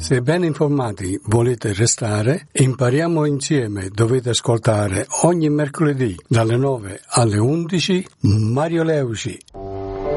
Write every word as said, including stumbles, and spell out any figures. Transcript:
Se ben informati volete restare, impariamo insieme, dovete ascoltare ogni mercoledì dalle nove alle undici Mario Leuci.